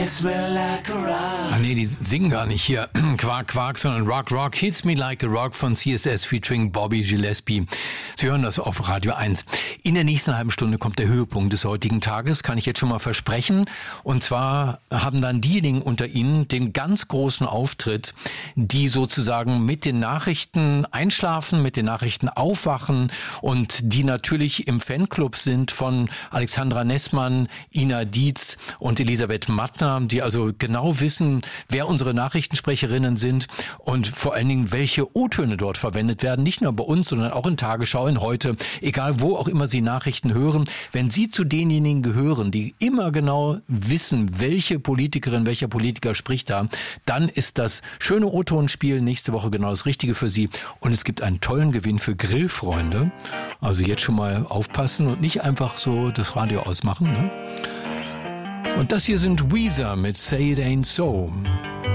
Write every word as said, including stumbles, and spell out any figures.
hits me like a rock. Ah nee, die singen gar nicht hier Quark, Quark, sondern Rock, Rock, Hits Me Like a Rock von C S S featuring Bobby Gillespie. Sie hören das auf Radio eins. In der nächsten halben Stunde kommt der Höhepunkt des heutigen Tages, kann ich jetzt schon mal versprechen. Und zwar haben dann diejenigen unter Ihnen den ganz großen Auftritt, die sozusagen mit den Nachrichten einschlafen, mit den Nachrichten aufwachen und die natürlich im Fanclub sind von Alexandra Nessmann, Ina Dietz und Elisabeth Mattner, die also genau wissen, wer unsere Nachrichtensprecherinnen sind und vor allen Dingen, welche O-Töne dort verwendet werden. Nicht nur bei uns, sondern auch in Tagesschau, in Heute, egal wo auch immer Sie Nachrichten hören. Wenn Sie zu denjenigen gehören, die immer genau wissen, welche Politikerin, welcher Politiker spricht da, dann ist das schöne O-Tonspiel nächste Woche genau das Richtige für Sie. Und es gibt einen tollen Gewinn für Grillfreunde. Also jetzt schon mal aufpassen und nicht einfach so das Radio ausmachen, ne? Und das hier sind Weezer mit Say It Ain't So.